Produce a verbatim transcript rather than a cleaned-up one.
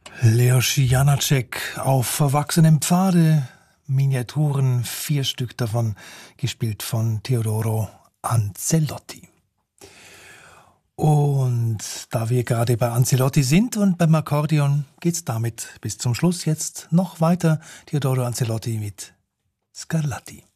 Leos Janáček auf verwachsenem Pfade, Miniaturen, vier Stück davon, gespielt von Teodoro Ancelotti. Und da wir gerade bei Ancelotti sind und beim Akkordeon, geht's damit bis zum Schluss jetzt noch weiter. Teodoro Ancelotti mit Scarlatti.